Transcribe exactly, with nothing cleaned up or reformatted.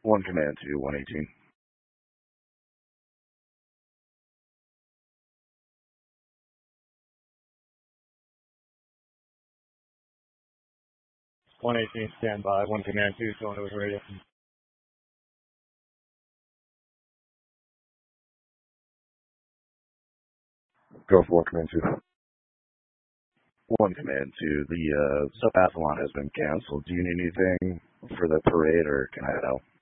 One command to one eighteen. one eighteen, stand by. One command two, going to his radio. Go for one command two. One command two. The uh, subathlon has been canceled. Do you need anything for the parade, or can I help?